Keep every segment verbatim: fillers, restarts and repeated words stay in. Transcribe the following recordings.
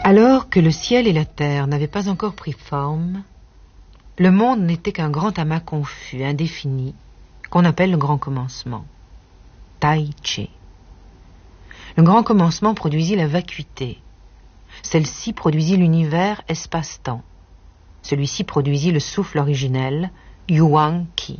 Alors que le ciel et la terre n'avaient pas encore pris forme, le monde n'était qu'un grand amas confus, indéfini, qu'on appelle le grand commencement. Tai Chi. Le grand commencement produisit la vacuité. Celle-ci produisit l'univers espace-temps. Celui-ci produisit le souffle originel, Yuan Qi.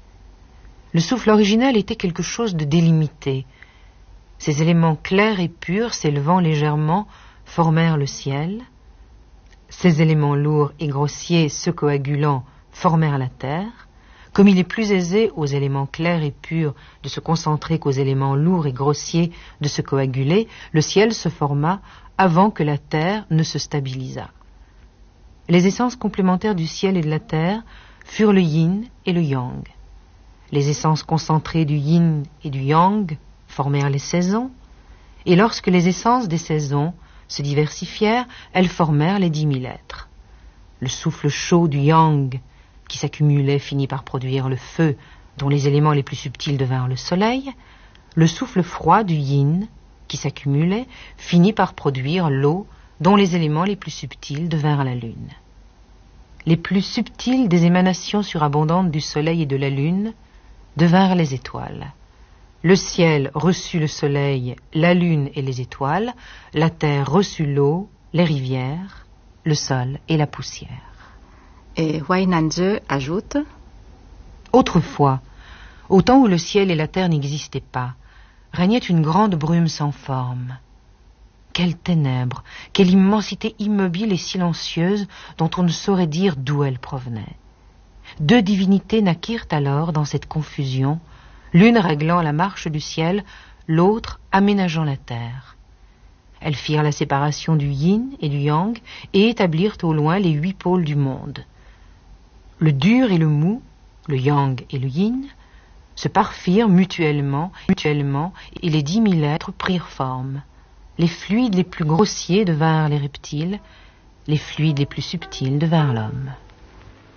Le souffle originel était quelque chose de délimité. Ces éléments clairs et purs s'élevant légèrement formèrent le ciel. Ces éléments lourds et grossiers se coagulant formèrent la terre. Comme il est plus aisé aux éléments clairs et purs de se concentrer qu'aux éléments lourds et grossiers de se coaguler, le ciel se forma avant que la terre ne se stabilisât. Les essences complémentaires du ciel et de la terre furent le yin et le yang. Les essences concentrées du yin et du yang formèrent les saisons, et lorsque les essences des saisons se diversifièrent, elles formèrent les dix mille êtres. Le souffle chaud du yang qui s'accumulait finit par produire le feu dont les éléments les plus subtils devinrent le soleil. Le souffle froid du yin qui s'accumulait finit par produire l'eau dont les éléments les plus subtils devinrent la lune. Les plus subtiles des émanations surabondantes du soleil et de la lune devinrent les étoiles. Le ciel reçut le soleil, la lune et les étoiles, la terre reçut l'eau, les rivières, le sol et la poussière. Et Huainanzi ajoute: Autrefois, au temps où le ciel et la terre n'existaient pas, régnait une grande brume sans forme. Quelles ténèbres, quelle immensité immobile et silencieuse dont on ne saurait dire d'où elle provenait. Deux divinités naquirent alors dans cette confusion, l'une réglant la marche du ciel, l'autre aménageant la terre. Elles firent la séparation du yin et du yang et établirent au loin les huit pôles du monde. Le dur et le mou, le yang et le yin, se parfirent mutuellement, mutuellement, et les dix mille êtres prirent forme. Les fluides les plus grossiers devinrent les reptiles, les fluides les plus subtils devinrent l'homme.